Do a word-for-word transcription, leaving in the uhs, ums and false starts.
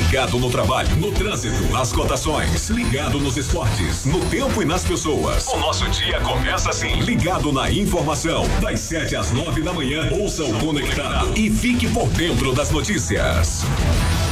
Ligado no trabalho, no trânsito, nas cotações, ligado nos esportes, no tempo e nas pessoas. O nosso dia começa assim, ligado na informação, das sete às nove da manhã. Ouça o Conectado e fique por dentro das notícias.